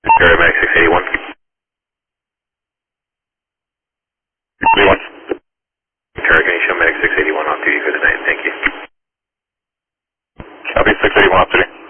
Paramedic 681. 681. Interrogation Medic 681 off duty for the night. Thank you. Copy 681 off duty.